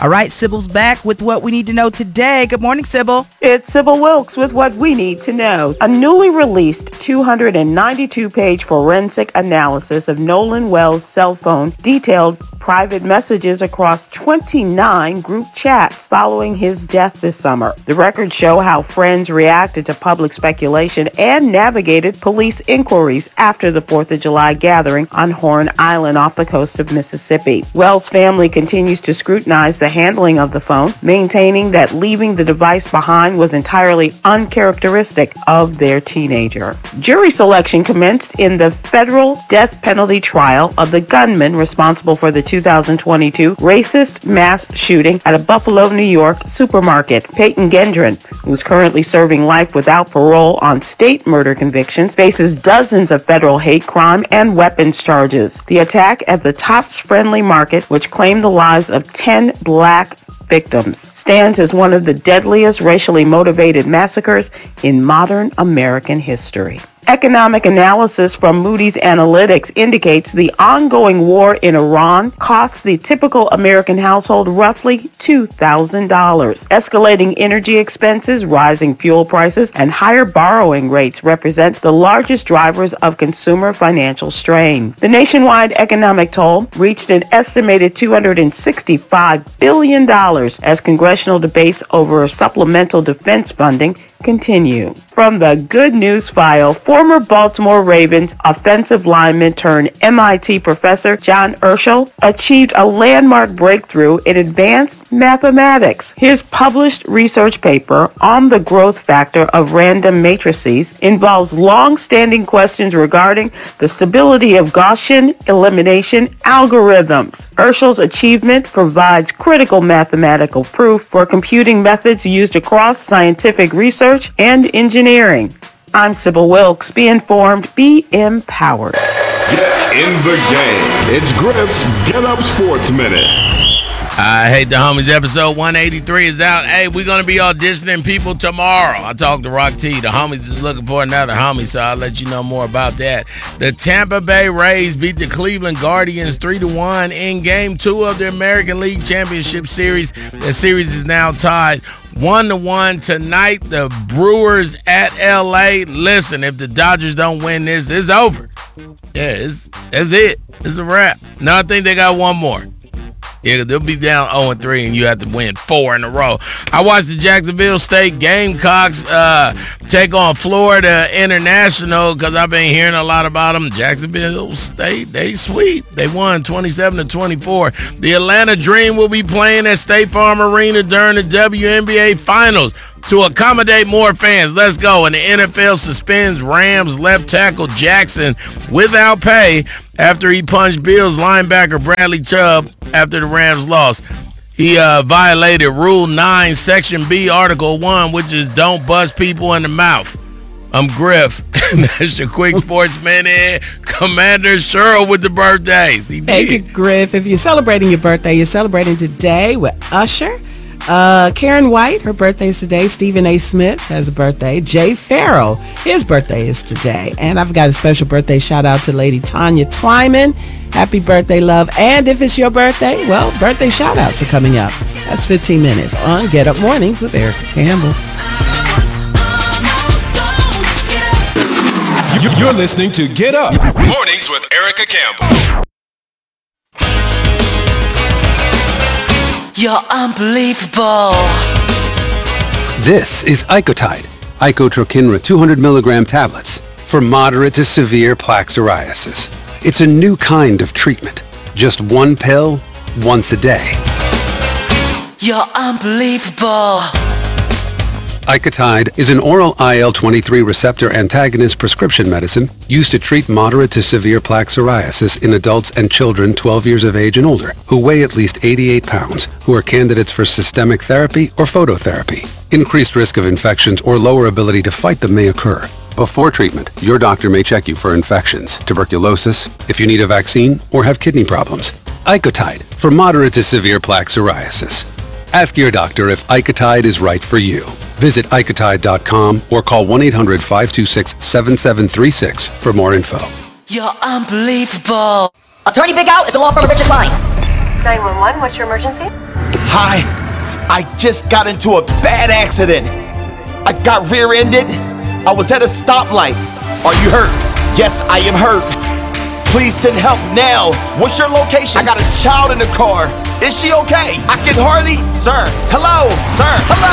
All right, Sybil's back with what we need to know today. Good morning, Sybil. It's Sybil Wilkes with what we need to know. A newly released 292-page forensic analysis of Nolan Wells' cell phone detailed private messages across 29 group chats following his death this summer. The records show how friends reacted to public speculation and navigated police inquiries after the 4th of July gathering on Horn Island off the coast of Mississippi. Wells' family continues to scrutinize the handling of the phone, maintaining that leaving the device behind was entirely uncharacteristic of their teenager. Jury selection commenced in the federal death penalty trial of the gunman responsible for the 2022 racist mass shooting at a Buffalo, New York supermarket. Peyton Gendron, who's currently serving life without parole on state murder convictions, faces dozens of federal hate crime and weapons charges. The attack at the Tops Friendly Market, which claimed the lives of 10 black victims, stands as one of the deadliest racially motivated massacres in modern American history. Economic analysis from Moody's Analytics indicates the ongoing war in Iran costs the typical American household roughly $2,000. Escalating energy expenses, rising fuel prices, and higher borrowing rates represent the largest drivers of consumer financial strain. The nationwide economic toll reached an estimated $265 billion as congressional debates over supplemental defense funding continue. From the Good News File, former Baltimore Ravens offensive lineman turned MIT professor John Urschel achieved a landmark breakthrough in advanced mathematics. His published research paper on the growth factor of random matrices involves long-standing questions regarding the stability of Gaussian elimination algorithms. Urschel's achievement provides critical mathematical proof for computing methods used across scientific research and engineering. I'm Sybil Wilkes. Be informed, be empowered. Get in the game. It's Griff's Get Up Sports Minute. I Hate the Homies episode 183 is out. Hey, we're going to be auditioning people tomorrow. I talked to Rock T. The Homies is looking for another homie, so I'll let you know more about that. The Tampa Bay Rays beat the Cleveland Guardians 3-1 in Game 2 of the American League Championship Series. The series is now tied 1-1 tonight. The Brewers at L.A. Listen, if the Dodgers don't win this, it's over. Yeah, that's it. It's a wrap. No, I think they got one more. Yeah, they'll be down 0-3, and you have to win 4 in a row. I watched the Jacksonville State Gamecocks take on Florida International because I've been hearing a lot about them. Jacksonville State, they sweet. They won 27-24. The Atlanta Dream will be playing at State Farm Arena during the WNBA Finals to accommodate more fans. Let's go. And the NFL suspends Rams left tackle Jackson without pay after he punched Bills linebacker Bradley Chubb after the Rams lost. He violated Rule 9, Section B, Article 1, which is don't bust people in the mouth. I'm Griff. That's your quick sports minute. Commander Cheryl with the birthdays. Thank you, Griff. If you're celebrating your birthday, you're celebrating today with Usher. Karen White, her birthday is today. Stephen A. Smith has a birthday. Jay Farrell, his birthday is today. And I've got a special birthday shout out to Lady Tanya Twyman. Happy birthday, love. And if it's your birthday, well, birthday shout outs are coming up. That's 15 minutes on Get Up Mornings with Erica Campbell. You're listening to Get Up Mornings with Erica Campbell. You're unbelievable. This is Icotide, Icotrokinra 200 milligram tablets for moderate to severe plaque psoriasis. It's a new kind of treatment. Just one pill, once a day. You're unbelievable. Icotide is an oral IL-23 receptor antagonist prescription medicine used to treat moderate to severe plaque psoriasis in adults and children 12 years of age and older who weigh at least 88 pounds, who are candidates for systemic therapy or phototherapy. Increased risk of infections or lower ability to fight them may occur. Before treatment, your doctor may check you for infections, tuberculosis, if you need a vaccine, or have kidney problems. Icotide for moderate to severe plaque psoriasis. Ask your doctor if Icotide is right for you. Visit Icotide.com or call 1-800-526-7736 for more info. You're unbelievable. Attorney Big Out at the law firm of Richard Klein. 911, what's your emergency? Hi, I just got into a bad accident. I got rear-ended. I was at a stoplight. Are you hurt? Yes, I am hurt. Please send help now. What's your location? I got a child in the car. Is she okay? I can hardly... Sir, hello? Sir, hello?